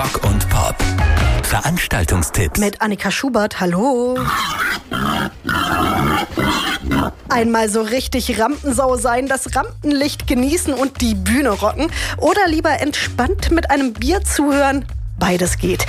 Rock und Pop. Veranstaltungstipps mit Annika Schubert. Hallo. Einmal so richtig Rampensau sein, das Rampenlicht genießen und die Bühne rocken oder lieber entspannt mit einem Bier zuhören? Beides geht.